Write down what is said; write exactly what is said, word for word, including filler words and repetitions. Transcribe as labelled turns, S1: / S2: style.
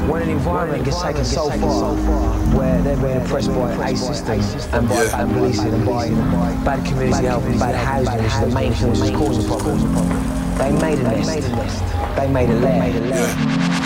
S1: when an environment gets taken so far, where they're being oppressed by a system and by bad policing and by bad community health and bad housing, which is the main thing which is causing problems, they made a nest. They made a lair.